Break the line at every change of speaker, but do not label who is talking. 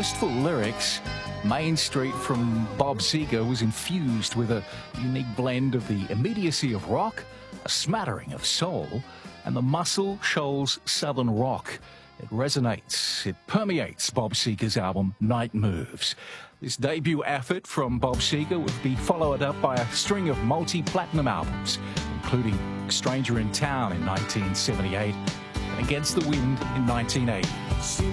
wistful lyrics, Main Street from Bob Seger was infused with a unique blend of the immediacy of rock, a smattering of soul, and the Muscle Shoals Southern rock. It resonates, it permeates Bob Seger's album Night Moves. This debut effort from Bob Seger would be followed up by a string of multi-platinum albums, including Stranger in Town in 1978 and Against the Wind in 1980.